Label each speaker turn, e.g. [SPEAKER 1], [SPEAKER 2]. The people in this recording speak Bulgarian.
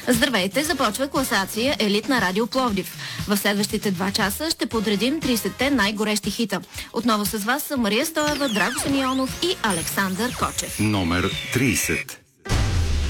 [SPEAKER 1] Здравейте, започва класация Елит на Радио Пловдив. В следващите 2 часа ще подредим 30-те най-горещи хита. Отново с вас са Мария Стоева, Драго Симеонов и Александър Кочев.
[SPEAKER 2] Номер 30.